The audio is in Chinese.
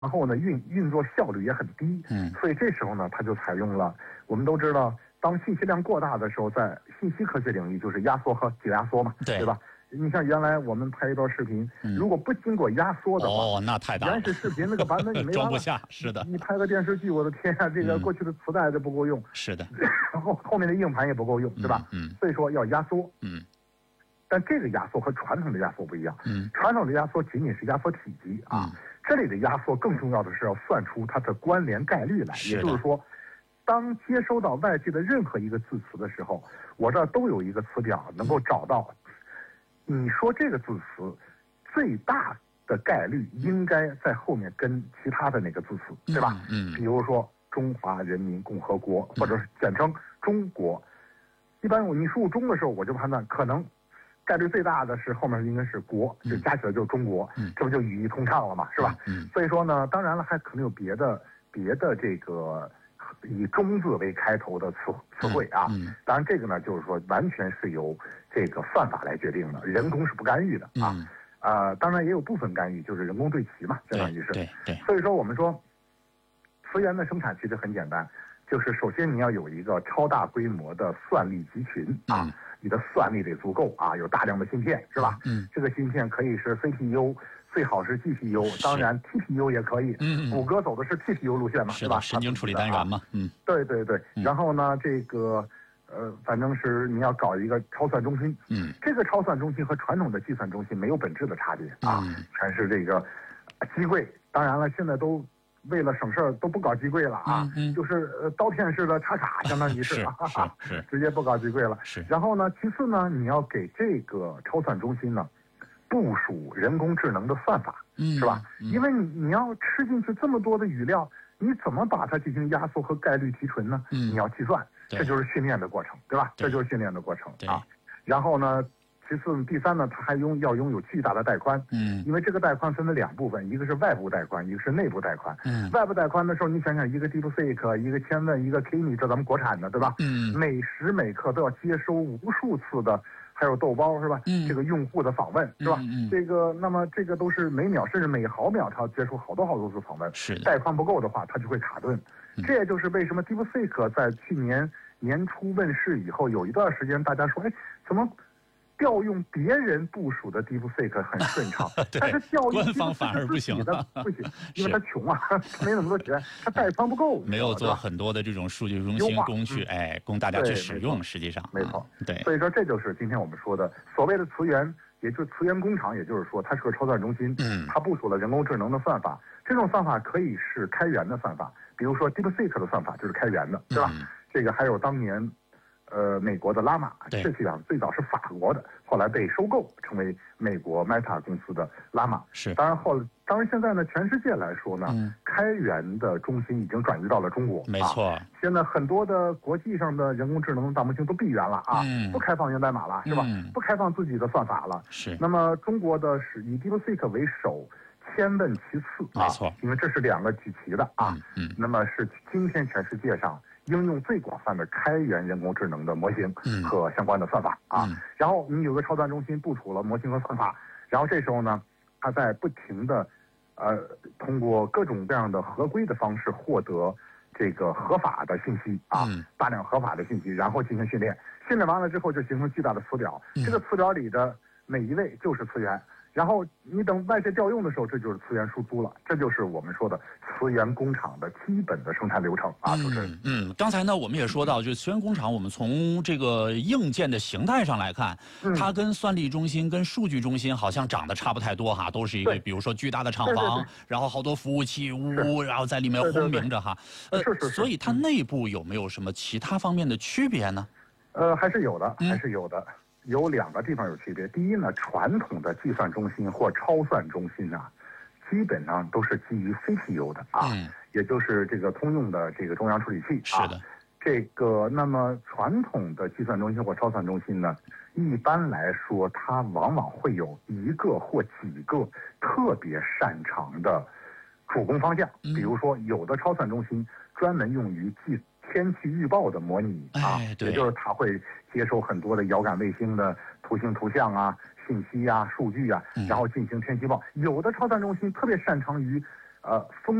然后呢运作效率也很低，所以这时候呢，它就采用了我们都知道，当信息量过大的时候，在信息科学领域就是压缩和解压缩嘛，对吧？你像原来我们拍一段视频，如果不经过压缩的话， 那太大了， 原始视频那个版本你没装不下，是的。 你拍个电视剧，我的天啊，这个过去的磁带都不够用， 是的。 然后后面的硬盘也不够用，对吧？所以说要压缩，但这个压缩和传统的压缩不一样，传统的压缩仅仅是压缩体积啊，这里的压缩更重要的是要算出它的关联概率来，也就是说，当接收到外界的任何一个字词的时候，我这儿都有一个词表能够找到。你说这个字词最大的概率应该在后面跟其他的那个字词，对吧？比如说中华人民共和国，或者是简称中国。一般你输入中的时候，我就判断可能概率最大的是后面应该是国，就加起来就是中国，这不就语义通畅了嘛，是吧？所以说呢，当然了，还可能有别的这个以中字为开头的词汇啊，当然这个呢，就是说完全是由这个算法来决定的，人工是不干预的啊。当然也有部分干预，就是人工对齐嘛，相当于是。 对。 所以说我们说，词源的生产其实很简单，就是首先你要有一个超大规模的算力集群啊，你的算力得足够啊，有大量的芯片是吧？这个芯片可以是 CPU。最好是 GPU， 当然 TPU 也可以。谷歌走的是 TPU 路线嘛， 是吧？ 神经处理单元嘛。 对。然后呢，这个反正是你要搞一个超算中心。这个超算中心和传统的计算中心没有本质的差别啊，全是这个机柜。当然了，现在都为了省事儿都不搞机柜了啊，就是刀片式的插卡，相当于是直接不搞机柜了。然后呢，其次呢，你要给这个超算中心呢部署人工智能的算法，是吧？因为你要吃进去这么多的语料，你怎么把它进行压缩和概率提纯呢？你要计算，这就是训练的过程，对吧？这就是训练的过程啊。然后呢，其次第三呢，它还要拥有巨大的带宽，因为这个带宽分为两部分，一个是外部带宽，一个是内部带宽。外部带宽的时候，你想想，一个 DeepSeek， 一个千问，一个 Kimi， 这咱们国产的，对吧？每时每刻都要接收无数次的。还有豆包是吧？这个用户的访问是吧？这个那么这个都是每秒甚至每毫秒，它要接触好多次访问。带宽不够的话，它就会卡顿。这也就是为什么 DeepSeek 在去年年初问世以后，有一段时间大家说，怎么调用别人部署的 DeepSeek 很顺畅，但是调用官方反而不行的不行，因为他穷啊，他没那么多钱，他带宽不够， 没有做很多的这种数据中心工具，供大家去使用。实际上， 没错， 对。 所以说，这就是今天我们说的所谓的词源，也就是词源工厂，也就是说，它是个超算中心，它部署了人工智能的算法。这种算法可以是开源的算法，比如说 DeepSeek 的算法就是开源的，对吧？这个还有当年。美国的拉玛，这实际上最早是法国的，后来被收购成为美国 Meta 公司的拉玛。当然现在呢，全世界来说呢，开源的中心已经转移到了中国。 没错。 现在很多的国际上的人工智能大模型都闭源了啊，不开放源代码了，是吧？不开放自己的算法了。那么中国的是以 DeepSeek 为首，千问其次啊， 没错， 因为这是两个举旗的啊。那么是今天全世界上应用最广泛的开源人工智能的模型和相关的算法啊，然后你有个超算中心部署了模型和算法，然后这时候呢，它在不停的通过各种各样的合规的方式获得这个合法的信息啊，大量合法的信息，然后进行训练，训练完了之后就形成巨大的词表，这个词表里的每一位就是词源。然后你等外界调用的时候，这就是词源输出了，这就是我们说的词源工厂的基本的生产流程啊，主持人。 刚才呢我们也说到，就是词源工厂，我们从这个硬件的形态上来看，它跟算力中心、跟数据中心好像长得差不太多哈，都是一个比如说巨大的厂房，然后好多服务器然后在里面轰鸣着哈。所以它内部有没有什么其他方面的区别呢？ 还是有的，还是有的。有两个地方有区别。第一呢，传统的计算中心或超算中心呢，基本上都是基于 CPU 的啊，也就是这个通用的这个中央处理器啊。 是的。 这个那么传统的计算中心或超算中心呢，一般来说它往往会有一个或几个特别擅长的主攻方向，比如说有的超算中心专门用于天气预报的模拟啊，也就是它会接收很多的遥感卫星的图像啊、信息啊、数据啊，然后进行天气预报。有的超算中心特别擅长于风